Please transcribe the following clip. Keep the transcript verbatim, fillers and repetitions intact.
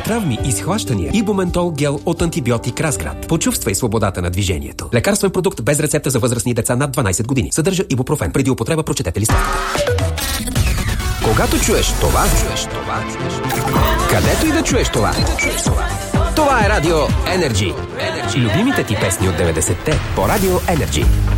травми и схващания. Ибументол гел от Антибиотик Разград. Почувствай свободата на движението. Лекарствен продукт без рецепта за възрастни деца над дванайсет години. Съдържа ибупрофен. Преди употреба прочетете листовката. Когато чуеш това, чуеш това, чуеш това. Където и да чуеш това. Това е Радио Енерджи. Любимите ти песни от деветдесетте по Радио Енерджи.